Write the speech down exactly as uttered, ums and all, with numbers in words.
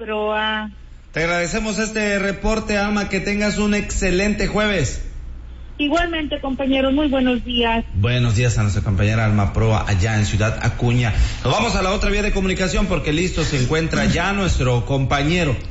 Proa. Te agradecemos este reporte, Alma, que tengas un excelente jueves. Igualmente, compañeros, muy buenos días. Buenos días a nuestra compañera Alma Proa allá en Ciudad Acuña. Nos vamos a la otra vía de comunicación porque listo se encuentra ya nuestro compañero